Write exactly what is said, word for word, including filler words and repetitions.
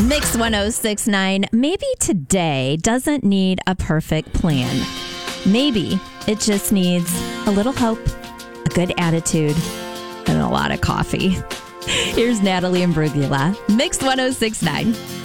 Mix one oh six point nine. Maybe today doesn't need a perfect plan. Maybe it just needs a little hope, a good attitude, and a lot of coffee. Here's Natalie Imbruglia. Mix one oh six point nine.